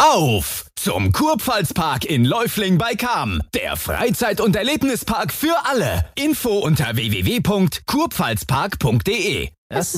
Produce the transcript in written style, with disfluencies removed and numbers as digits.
Auf zum Kurpfalzpark in Läufling bei Cham. Der Freizeit- und Erlebnispark für alle. Info unter www.kurpfalzpark.de. Das